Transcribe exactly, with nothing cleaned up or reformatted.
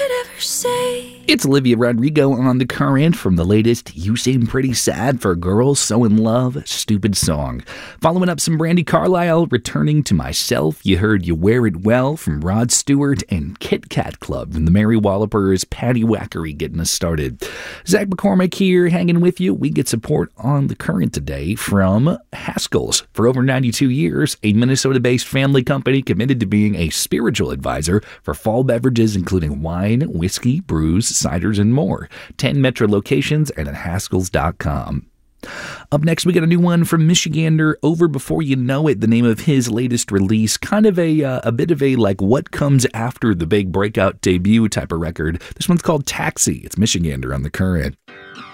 could ever say. It's Olivia Rodrigo on The Current from the latest You Seem Pretty Sad for Girls So in Love, Stupid Song. Following up some Brandi Carlile, Returning to Myself. You heard You Wear It Well from Rod Stewart, and Kit Kat Club from the Mary Wallopers, Patty Wackery getting us started. Zach McCormick here hanging with you. We get support on The Current today from Haskell's. For over ninety-two years, a Minnesota-based family company committed to being a spiritual advisor for fall beverages including wine, whiskey, brews, ciders, and more. ten Metro locations and at Haskells dot com. Up next, we got a new one from Michigander, Over Before You Know It, the name of his latest release. Kind of a uh, a bit of a, like, what comes after the big breakout debut type of record. This one's called Taxi. It's Michigander on The Current.